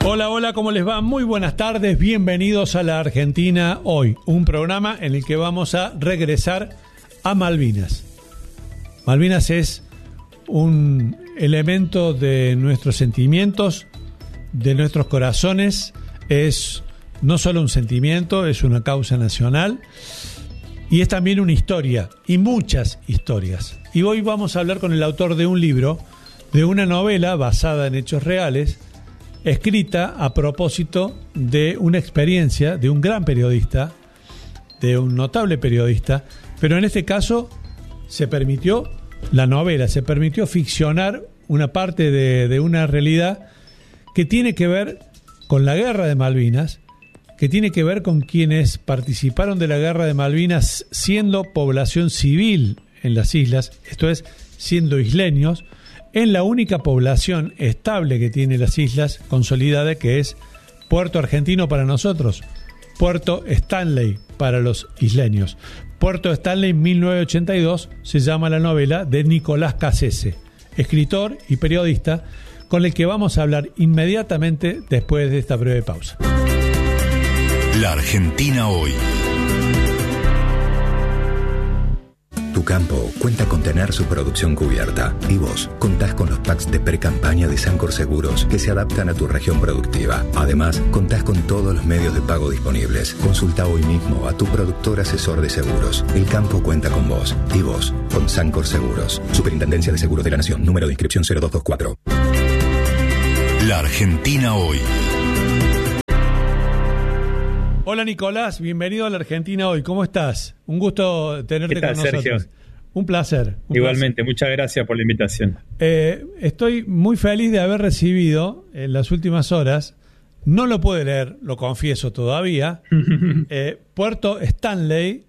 Hola, hola, ¿cómo les va? Muy buenas tardes, bienvenidos a La Argentina Hoy, un programa en el que vamos a regresar a Malvinas. Malvinas es un elemento de nuestros sentimientos, de nuestros corazones, es no solo un sentimiento, es una causa nacional y es también una historia, y muchas historias. Y hoy vamos a hablar con el autor de un libro, de una novela basada en hechos reales, escrita a propósito de una experiencia de un gran periodista, de un notable periodista, pero en este caso se permitió la novela, se permitió ficcionar una parte de una realidad que tiene que ver con la guerra de Malvinas, que tiene que ver con quienes participaron de la guerra de Malvinas siendo población civil en las islas, esto es, siendo isleños, en la única población estable que tiene las islas consolidada, que es Puerto Argentino para nosotros, Puerto Stanley para los isleños. Puerto Stanley 1982 se llama la novela de Nicolás Cassese, escritor y periodista, con el que vamos a hablar inmediatamente después de esta breve pausa. La Argentina Hoy. Tu campo cuenta con tener su producción cubierta y vos contás con los packs de pre-campaña de Sancor Seguros que se adaptan a tu región productiva. Además, contás con todos los medios de pago disponibles. Consulta hoy mismo a tu productor asesor de seguros. El campo cuenta con vos y vos con Sancor Seguros. Superintendencia de Seguros de la Nación. Número de inscripción 0224. La Argentina Hoy. Hola Nicolás, bienvenido a La Argentina Hoy. ¿Cómo estás? Un gusto tenerte ¿Qué tal, con nosotros. Sergio? Un placer. Igualmente, muchas gracias por la invitación. Estoy muy feliz de haber recibido en las últimas horas, no lo pude leer, lo confieso todavía, Puerto Stanley,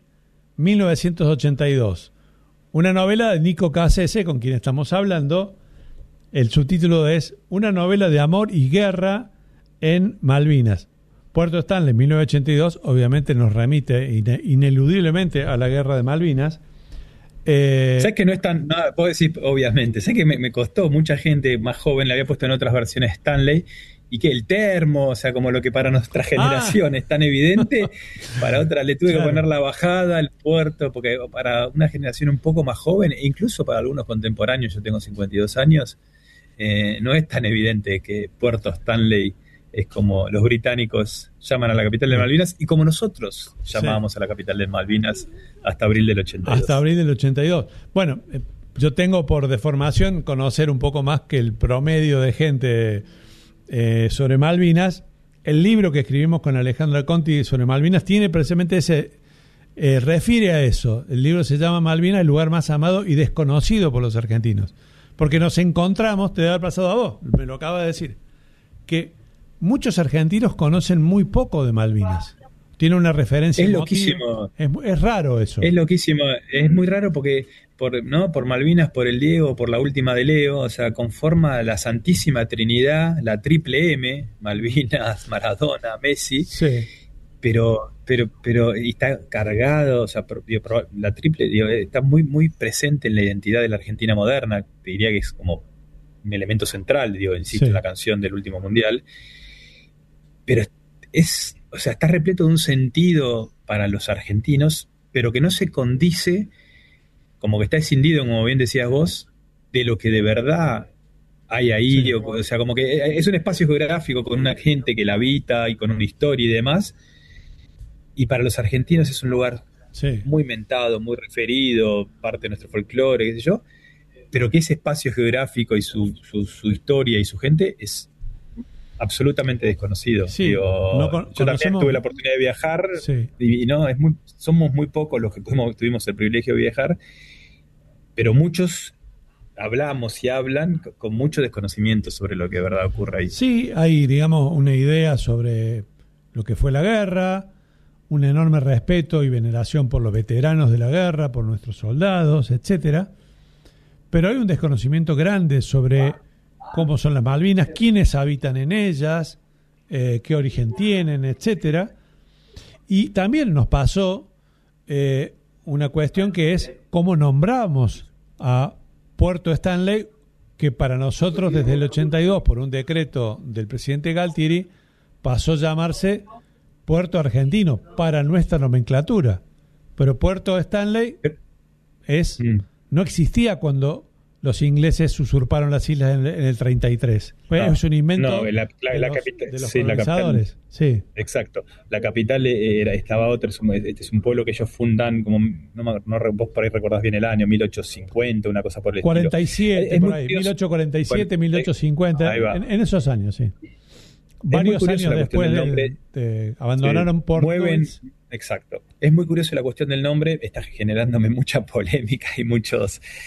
1982. Una novela de Nico Cassese, con quien estamos hablando. El subtítulo es Una novela de amor y guerra en Malvinas. Puerto Stanley, 1982, obviamente nos remite ineludiblemente a la guerra de Malvinas. ¿Sabes que no es tan...? No, puedo decir, obviamente. Sé que me costó, mucha gente más joven le había puesto en otras versiones Stanley, y que el termo, o sea, como lo que para nuestra generación es tan evidente, para otra le tuve que poner la bajada, el puerto, porque para una generación un poco más joven, e incluso para algunos contemporáneos, yo tengo 52 años, no es tan evidente que Puerto Stanley es como los británicos llaman a la capital de Malvinas y como nosotros llamábamos a la capital de Malvinas hasta abril del 82. Hasta abril del 82. Bueno, yo tengo por deformación conocer un poco más que el promedio de gente sobre Malvinas. El libro que escribimos con Alejandra Conti sobre Malvinas tiene precisamente ese... refiere a eso. El libro se llama Malvinas, el lugar más amado y desconocido por los argentinos. Porque nos encontramos, te debe haber pasado a vos, me lo acaba de decir, que muchos argentinos conocen muy poco de Malvinas. Tiene una referencia. Es loquísimo. Es raro eso. Es loquísimo. Es muy raro porque por Malvinas, por el Diego, por la última de Leo, o sea, conforma la Santísima Trinidad, la triple M, Malvinas, Maradona, Messi. Sí. Pero está cargado, o sea, la triple está muy, muy presente en la identidad de la Argentina moderna. Te diría que es como un elemento central, insisto, en la canción del último mundial. Pero o sea, está repleto de un sentido para los argentinos, pero que no se condice, como que está escindido, como bien decías vos, de lo que de verdad hay ahí. Sí. O sea, como que es un espacio geográfico con una gente que la habita y con una historia y demás. Y para los argentinos es un lugar muy mentado, muy referido, parte de nuestro folclore, qué sé yo, pero que ese espacio geográfico y su historia y su gente es absolutamente desconocido. Sí, yo también tuve la oportunidad de viajar y no, somos muy pocos los que tuvimos el privilegio de viajar, pero muchos hablamos y hablan con mucho desconocimiento sobre lo que de verdad ocurre ahí. Sí, hay, digamos, una idea sobre lo que fue la guerra, un enorme respeto y veneración por los veteranos de la guerra, por nuestros soldados, etcétera. Pero hay un desconocimiento grande sobre cómo son las Malvinas, quiénes habitan en ellas, qué origen tienen, etcétera. Y también nos pasó una cuestión que es cómo nombramos a Puerto Stanley que para nosotros desde el 82, por un decreto del presidente Galtieri, pasó a llamarse Puerto Argentino para nuestra nomenclatura. Pero Puerto Stanley no existía cuando los ingleses usurparon las islas en el 33. Es un invento de los colonizadores. Sí. Exacto. La capital estaba otra. Este es un pueblo que ellos fundan, como vos por ahí recordás bien el año, 1850, una cosa por el 47, estilo. por ahí, 1847, 1850, en esos años, sí. Varios años después abandonaron Porto. Exacto. Es muy curioso la cuestión del nombre, está generándome mucha polémica y mucho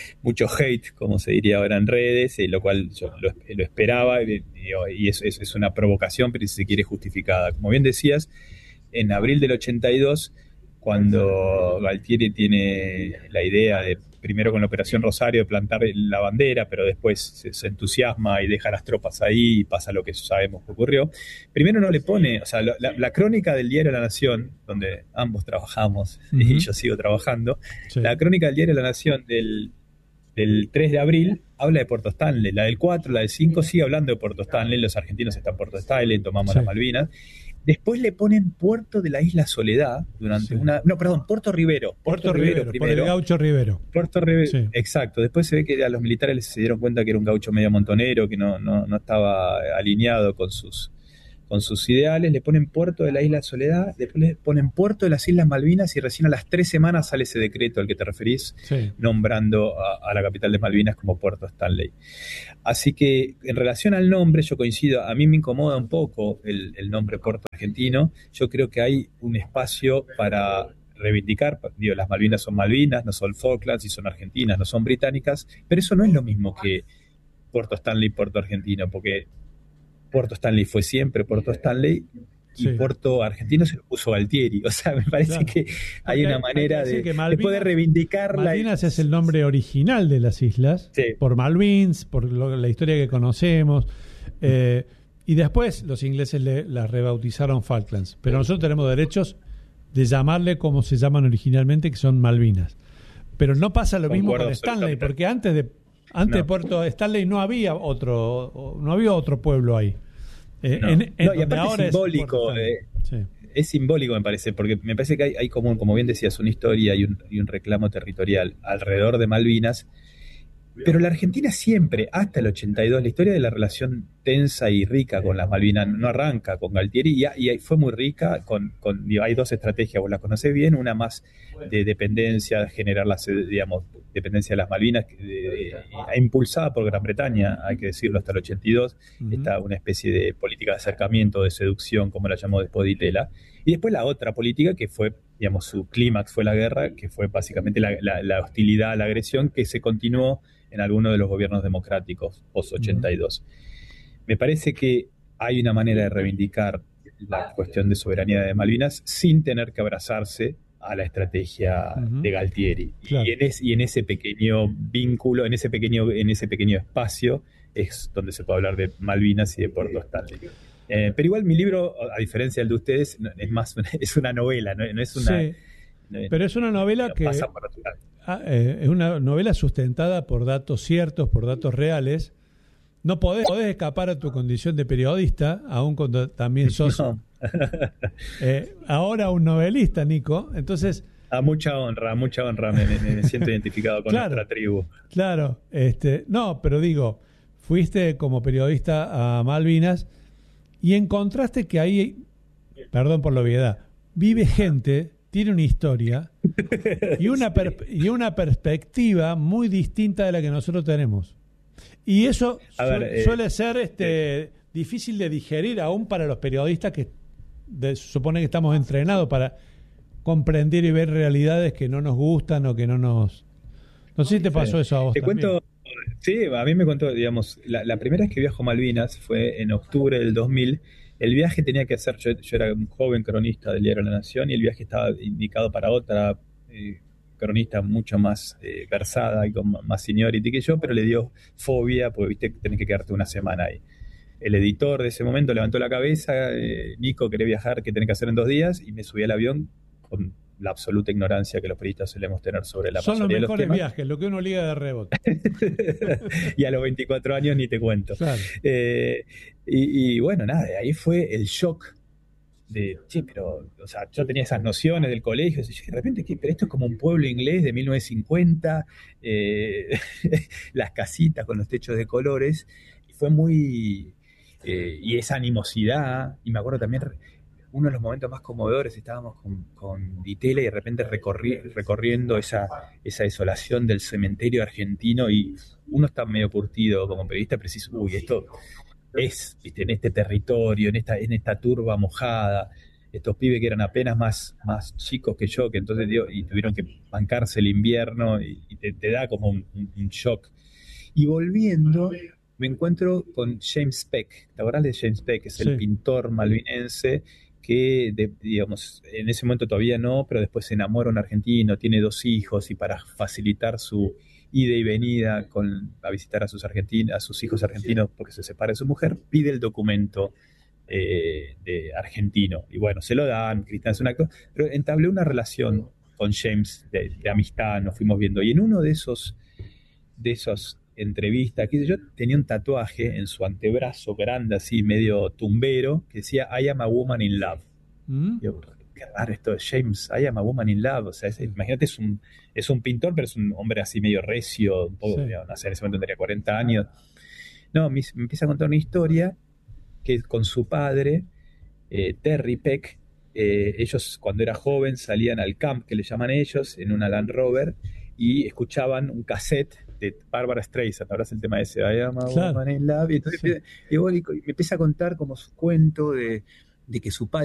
hate, como se diría ahora en redes, lo cual yo lo esperaba y es una provocación, pero si se quiere justificada. Como bien decías, en abril del 82, cuando Galtieri tiene la idea de, primero con la Operación Rosario, de plantar la bandera, pero después se entusiasma y deja las tropas ahí y pasa lo que sabemos que ocurrió. Primero no le pone, o sea, la crónica del Diario de la Nación, donde ambos trabajamos y yo sigo trabajando, la crónica del Diario de la Nación del 3 de abril habla de Puerto Stanley, la del 4, la del 5 sigue hablando de Puerto Stanley, los argentinos están en Puerto Stanley, tomamos las Malvinas. Después le ponen Puerto de la Isla Soledad durante Puerto Rivero. Puerto Rivero, primero, por el gaucho Rivero. Puerto Rivero, exacto. Después se ve que a los militares se dieron cuenta que era un gaucho medio montonero, que no estaba alineado con sus ideales. Le ponen Puerto de la Isla Soledad, después le ponen Puerto de las Islas Malvinas y recién a las 3 semanas sale ese decreto al que te referís, nombrando a la capital de Malvinas como Puerto Stanley. Así que en relación al nombre, yo coincido, a mí me incomoda un poco el nombre Puerto Argentino. Yo creo que hay un espacio para reivindicar, las Malvinas son Malvinas, no son Falklands, y son argentinas, no son británicas, pero eso no es lo mismo que Puerto Stanley y Puerto Argentino, porque Puerto Stanley fue siempre Puerto Stanley y Puerto Argentino se lo puso Galtieri. O sea, me parece que hay una manera de poder reivindicar. Malvinas es el nombre original de las islas, por Malvins, por la historia que conocemos. Y después los ingleses las rebautizaron Falklands. Pero nosotros tenemos derechos de llamarle como se llaman originalmente, que son Malvinas. Pero no pasa lo mismo con Stanley, porque antes de Puerto Stanley no había otro pueblo ahí. Y aparte ahora es simbólico. Es simbólico, me parece, porque me parece que hay como bien decías, una historia y un reclamo territorial alrededor de Malvinas. Pero la Argentina siempre, hasta el 82, la historia de la relación tensa y rica con las Malvinas no arranca con Galtieri y fue muy rica. Hay dos estrategias, vos las conocés bien, una más de dependencia, generar dependencia de las Malvinas, impulsada por Gran Bretaña, hay que decirlo, hasta el 82, está una especie de política de acercamiento, de seducción, como la llamó después Di Tella. Y después la otra política que fue, su clímax fue la guerra, que fue básicamente la hostilidad, la agresión, que se continuó en algunos de los gobiernos democráticos post-82. Me parece que hay una manera de reivindicar la cuestión de soberanía de Malvinas sin tener que abrazarse a la estrategia de Galtieri. Claro. Y en ese pequeño vínculo, en ese pequeño espacio, es donde se puede hablar de Malvinas y de Puerto Stanley. Pero igual mi libro, a diferencia del de ustedes, es una novela, no es una... Sí, pero es una novela que... pasa por natural. Es una novela sustentada por datos ciertos, por datos reales. No podés escapar a tu condición de periodista, aun cuando también sos ahora un novelista, Nico. Entonces, a mucha honra, me siento identificado con nuestra tribu. Claro, no, pero digo, fuiste como periodista a Malvinas y encontraste que ahí, perdón por la obviedad, vive gente, tiene una historia y una perspectiva muy distinta de la que nosotros tenemos. Y eso suele ser difícil de digerir aún para los periodistas que supone que estamos entrenados para comprender y ver realidades que no nos gustan o que no nos... No sé si te pasó eso a vos. Te cuento, sí, a mí me contó, la primera vez que viajo a Malvinas fue en octubre del 2000. El viaje tenía que hacer, yo era un joven cronista del Diario de la Nación y el viaje estaba indicado para otra cronista mucho más versada y con más seniority que yo, pero le dio fobia porque viste que tenés que quedarte una semana ahí. El editor de ese momento levantó la cabeza, Nico, querés viajar, ¿qué tenés que hacer en 2 días? Y me subí al avión con la absoluta ignorancia que los periodistas solemos tener sobre la Son los mayoría de los mejores temas. viajes, lo que uno liga de rebote. Y a los 24 años ni te cuento. Claro. Y bueno, nada, ahí fue el shock de, che, pero, o sea, yo tenía esas nociones del colegio, y de repente, ¿qué? Pero esto es como un pueblo inglés de 1950, las casitas con los techos de colores, y fue muy, y esa animosidad, y me acuerdo también, uno de los momentos más conmovedores, estábamos con Ditela y de repente recorriendo esa desolación del cementerio argentino, y uno está medio curtido como periodista, pero decís, uy, esto es, ¿viste? En este territorio, en esta turba mojada, estos pibes que eran apenas más chicos que yo, que entonces y tuvieron que bancarse el invierno, y te da como un shock. Y volviendo, me encuentro con James Peck. ¿Te acordás de James Peck? Es el pintor malvinense que, digamos, en ese momento todavía no, pero después se enamora un argentino, tiene 2 hijos, y para facilitar su ida y venida a visitar a sus hijos argentinos porque se separa de su mujer, pide el documento de argentino. Y bueno, se lo dan, Cristian es un actor, pero entablé una relación con James de amistad, nos fuimos viendo. Y en uno de esos entrevistas, qué sé yo, tenía un tatuaje en su antebrazo grande, así medio tumbero, que decía I am a woman in love. Yo, qué raro esto de James, I am a woman in love. O sea, imagínate, es un pintor, pero es un hombre así medio recio, un poco, no sé, en ese momento tendría 40 años. No, me empieza a contar una historia que con su padre, Terry Peck, ellos cuando era joven salían al camp, que le llaman ellos, en una Land Rover, y escuchaban un cassette de Barbara Streisand. ¿Te acuerdas el tema ese? I am a woman in love. Y entonces me empieza a contar como su cuento de que su padre